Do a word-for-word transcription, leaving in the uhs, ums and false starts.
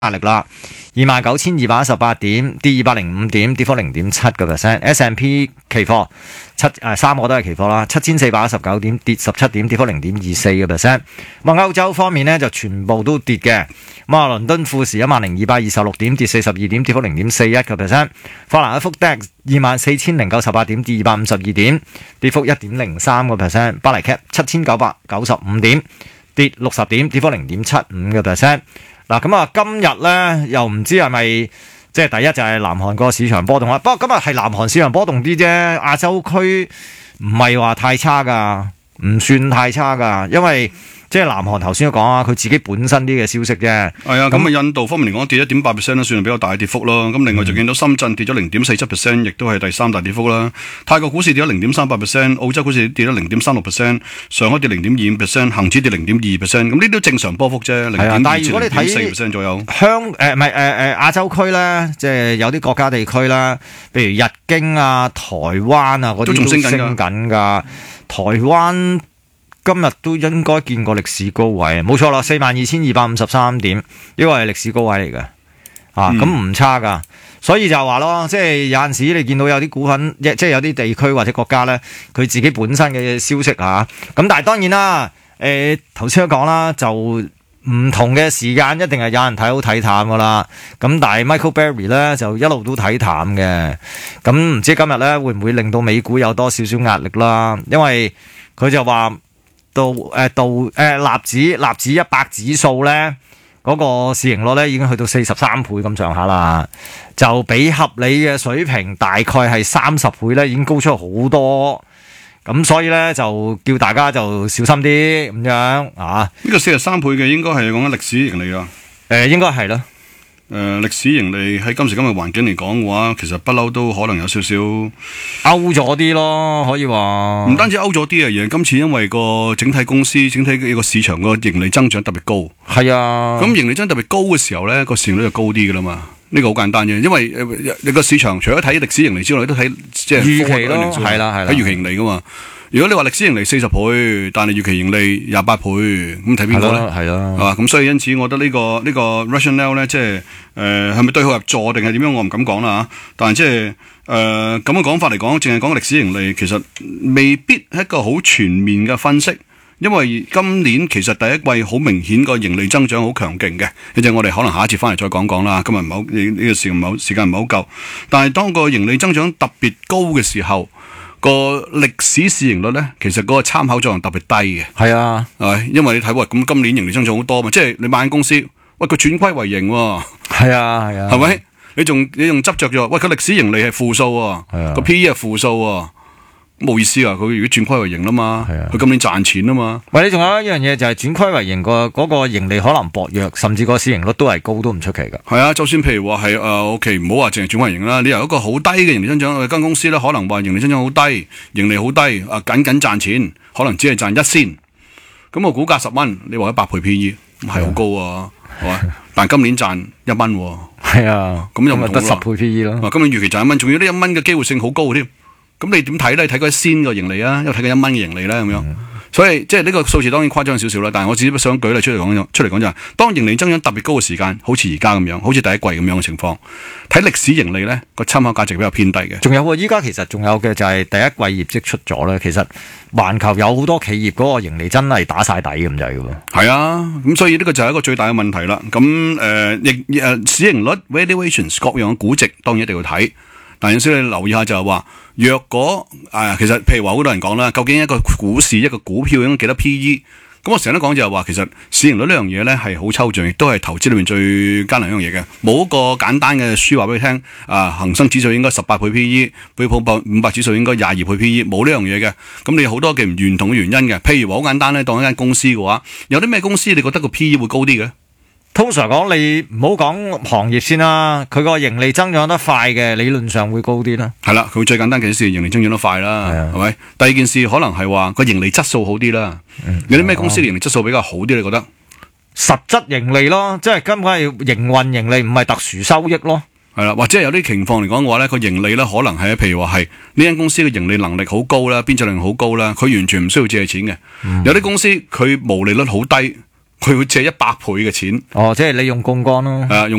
壓力啦，二萬九千二百一十八點，跌二百零五點，跌幅零點七個 percent。S and P 期貨七誒三個都係期貨啦，七千四百一十九點，跌十七點，跌幅零點二四個 percent。咁啊，歐洲方面呢，就全部都跌嘅。咁啊，倫敦富時一萬零二百二十六點，跌四十二點，跌幅零點四一個 percent。法蘭克福 D A X 二萬四千零九十八點，跌二百五十二點，跌幅一點零三個 percent。巴黎 C A P 七千九百九十五點，跌六十點，跌幅零點七五個 percent。嗱，咁啊，今日咧又唔知係咪即係第一就係南韓個市場波動啦。不過今日係南韓市場波動啲啫，亞洲區唔係話太差噶，唔算太差噶，因為即係南韓頭先都講啊，佢自己本身啲嘅消息啫。 係啊，咁啊印度方面嚟講跌一點八 percent 都算係比較大嘅跌幅咯。咁另外就見到深圳跌咗零點四七 percent， 亦都係第三大跌幅啦。泰國股市跌咗零點三八 percent， 澳洲股市跌咗零點三六 percent， 上海跌零點二五 percent， 恒指跌零點二 percent。咁呢啲都正常波幅啫，零點二至零點四 percent 左右。 香誒唔係誒誒亞洲區咧，即係有啲國家地區啦，譬如日經啊、台灣啊嗰啲都仲升緊㗎。台灣今日都應該見過歷史高位，冇錯啦，四萬二千二百五十三點，呢個係歷史高位嚟嘅，啊，咁唔、嗯、差噶，所以就話咯，即係有陣時你見到有啲股份，即係有啲地區或者國家咧，佢自己本身嘅消息嚇，咁但係當然啦，誒頭先都講啦，就唔同嘅時間一定係有人睇好睇淡噶啦，咁但係 Michael Berry 咧就一路都睇淡嘅，咁唔知今日咧會唔會令到美股有多少少壓力啦？因為佢就話。到誒到誒納指納指一百指數咧，嗰、那個市盈率咧已經去到四十三倍咁上下啦，就比合理嘅水平大概係三十倍咧，已經高出好多。咁所以咧就叫大家就小心啲咁樣啊。 呢個四十三倍嘅應該係講緊歷史盈利啊。 誒、呃，應該係咯。 誒、呃，歷史盈利喺今時今日環境嚟講嘅話，其實不嬲都可能有少少勾咗啲咯，可以話。唔單止勾咗啲啊，而係今次因為個整體公司、整體呢個市場個盈利增長特別高。 係啊。 咁盈利增長特別高嘅時候咧，個市盈率就高啲噶啦嘛。呢、這個好簡單嘅，因為誒你個市場除咗睇歷史盈利之外，都睇即係預期咯，係啦係啦， 睇預期盈利噶嘛。如果你話歷史盈利四十倍，但係預期盈利廿八倍，咁睇邊個咧？ 係咯， 係嘛？咁所以因此，我覺得、這個這個、呢個呢個 rationale 咧，即係誒係咪對號入座定係點樣？我唔敢講啦嚇。但係即係誒咁嘅講法嚟講，淨係講歷史盈利，其實未必係一個好全面嘅分析，因為今年其實第一季好明顯個盈利增長好強勁嘅。呢隻我哋可能下一節翻嚟再講講啦。今日唔好呢呢個時唔好時間唔係好夠，但係當個盈利增長特別高嘅時候。個歷史市盈率咧，其實嗰個參考作用特別低嘅。 係啊， 係，因為你睇喂，咁今年盈利增長好多嘛，即係你買間公司，喂佢轉虧為盈喎。 係啊係啊， 係咪？你仲你仲執着咗？喂，佢歷史盈利係負數喎，個 P E 係負數喎。冇意思啊！佢如果轉虧為盈啦嘛，佢、啊、今年賺錢啊嘛。 喂，你仲有一樣嘢就係轉虧為盈個嗰個盈利可能薄弱，甚至個市盈率都係高，都唔出奇噶。 係啊，就算譬如話係誒，O K， 唔好話淨係轉虧為盈啦。你由一個好低嘅盈利增長，間公司咧可能話盈利增長好低，盈利好低，啊緊緊賺錢，可能只係賺一仙。咁個股價十蚊，你話一百倍 P E 係好高啊，係嘛？但今年賺一蚊， 係啊， 咁又唔同得十倍 P E 咯。 今年預期賺一蚊，仲要呢一蚊嘅機會性好高添。咁你點睇咧？睇嗰一仙個盈利啊，因為睇佢一蚊嘅盈利咧咁樣，嗯、所以即係呢個數字當然誇張少少啦。但係我只不過想舉例出嚟講，出嚟講就係、是、當盈利增長特別高嘅時間，好似而家咁樣，好似第一季咁樣嘅情況，睇歷史盈利咧個參考價值比較偏低嘅。 仲有喎，依家其實仲有嘅就係第一季業績出咗咧，其實環球有好多企業嗰個盈利真係打晒底咁滯嘅喎。 係啊，咁所以呢個就係一個最大嘅問題啦。咁誒亦誒市盈率 valuations 各樣嘅估值當然一定要睇。但有時你留意下就係話，若果啊，其實譬如話好多人講啦，究竟一個股市一個股票應該幾多 P E？ 咁我成日都講就係話，其實市盈率呢樣嘢咧係好抽象，亦都係投資裏面最艱難一樣嘢嘅。冇一個簡單嘅書話俾你聽，啊恒生指數應該十八倍 P E， 標普五百指數應該廿二倍 P E， 冇呢樣嘢嘅。咁你好多嘅唔認同嘅原因嘅，譬如話好簡單咧，當一間公司嘅話，有啲咩公司你覺得個 P E 會高啲嘅？ 通常講你唔好講行業先啦，佢個盈利增長得快嘅，理論上會高啲啦。係啦，佢最簡單嘅事盈利增長得快啦，係咪？第二件事可能係話個盈利質素好啲啦。嗯、有啲咩公司嘅盈利質素比較好啲？你覺得？ 實質盈利咯，即係根本係營運盈利，唔係特殊收益咯。 係啦，或者係有啲情況嚟講嘅話咧，個盈利咧可能係譬如話係呢間公司嘅盈利能力好高啦，邊際能力好高啦，佢完全唔需要借錢嘅。嗯、有啲公司佢毛利率好低。佢會借一百倍嘅錢， 哦，即係你用槓桿咯， 係啊，用。